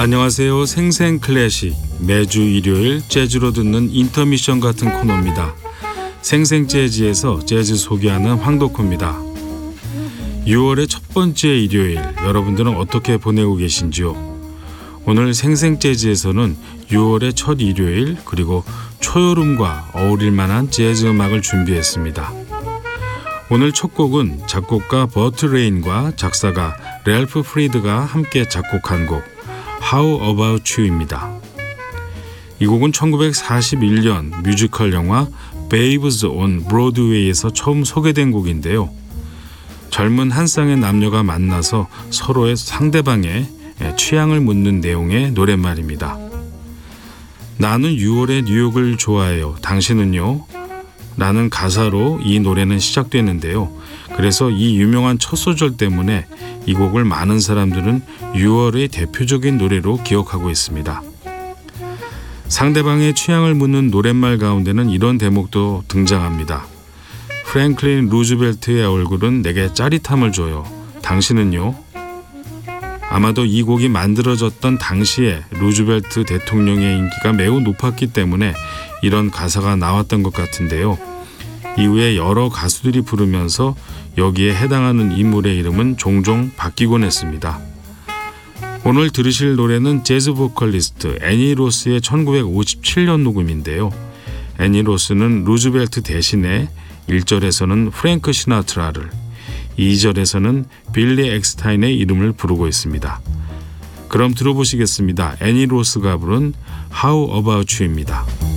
안녕하세요. 생생클래식, 매주 일요일 재즈로 듣는 인터미션 같은 코너입니다. 생생재즈에서 재즈 소개하는 황덕호입니다. 6월의 첫 번째 일요일, 여러분들은 어떻게 보내고 계신지요? 오늘 생생재즈에서는 6월의 첫 일요일 그리고 초여름과 어울릴 만한 재즈 음악을 준비했습니다. 오늘 첫 곡은 작곡가 버트 레인과 작사가 랠프 프리드가 함께 작곡한 곡 How About You입니다. 이 곡은 1941년 뮤지컬 영화 Babes on Broadway에서 처음 소개된 곡인데요. 젊은 한 쌍의 남녀가 만나서 서로의 상대방의 취향을 묻는 내용의 노랫말입니다. 나는 6월의 뉴욕을 좋아해요. 당신은요? 라는 가사로 이 노래는 시작되는데요. 그래서 이 유명한 첫 소절 때문에 이 곡을 많은 사람들은 6월의 대표적인 노래로 기억하고 있습니다. 상대방의 취향을 묻는 노랫말 가운데는 이런 대목도 등장합니다. 프랭클린 루즈벨트의 얼굴은 내게 짜릿함을 줘요. 당신은요? 아마도 이 곡이 만들어졌던 당시에 루즈벨트 대통령의 인기가 매우 높았기 때문에 이런 가사가 나왔던 것 같은데요. 이후에 여러 가수들이 부르면서 여기에 해당하는 인물의 이름은 종종 바뀌곤 했습니다. 오늘 들으실 노래는 재즈 보컬리스트 애니 로스의 1957년 녹음인데요. 애니 로스는 루즈벨트 대신에 1절에서는 프랭크 시나트라를, 2절에서는 빌리 엑스타인의 이름을 부르고 있습니다. 그럼 들어보시겠습니다. 애니 로스가 부른 How About You입니다.